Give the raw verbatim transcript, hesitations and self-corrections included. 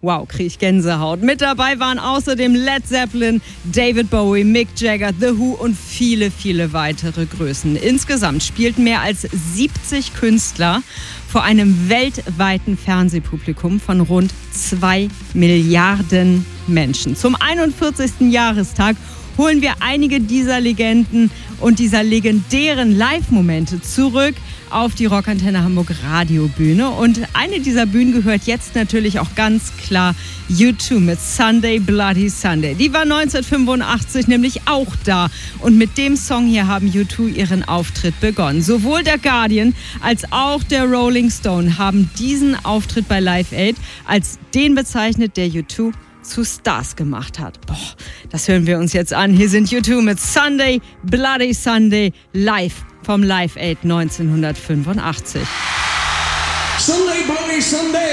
Wow, krieg ich Gänsehaut. Mit dabei waren außerdem Led Zeppelin, David Bowie, Mick Jagger, The Who und viele, viele weitere Größen. Insgesamt spielten mehr als siebzig Künstler vor einem weltweiten Fernsehpublikum von rund zwei Milliarden Menschen. Zum einundvierzigsten Jahrestag holen wir einige dieser Legenden und dieser legendären Live-Momente zurück auf die Rockantenne Hamburg Radiobühne. Und eine dieser Bühnen gehört jetzt natürlich auch ganz klar U zwei mit Sunday Bloody Sunday. Die war neunzehnhundertfünfundachtzig nämlich auch da. Und mit dem Song hier haben U zwei ihren Auftritt begonnen. Sowohl der Guardian als auch der Rolling Stone haben diesen Auftritt bei Live Aid als den bezeichnet, der U zwei zu Stars gemacht hat. Boah, das hören wir uns jetzt an. Hier sind U zwei mit Sunday Bloody Sunday live vom Live Aid neunzehnhundertfünfundachtzig. Sunday Bloody Sunday.